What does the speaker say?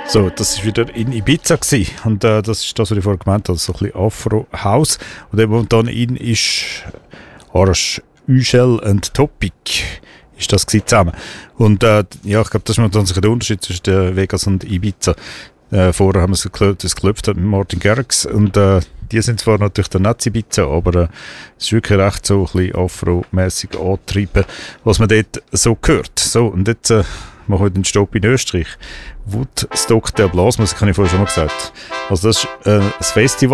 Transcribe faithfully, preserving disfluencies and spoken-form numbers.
So, das war wieder in Ibiza gewesen. Und äh, das ist das, was ich vorhin gemeint habe, so ein bisschen Afro-House. Und eben momentan in ist Arash, Üschel und Topic ist das gewesen zusammen. Und äh, ja, ich glaube, das ist momentan sicher der Unterschied zwischen der Vegas und Ibiza. Äh, vorher haben wir so geklopft, das geklopft mit Martin Garrix und äh, die sind zwar natürlich der Nazi-Ibiza, aber äh, es ist wirklich recht so ein bisschen afro-mässig angetrieben, was man dort so hört. So, und jetzt äh, machen wir den Stopp in Österreich. Woodstock der Blasmusik, habe ich vorher schon mal gesagt. Also das ist äh, ein Festival.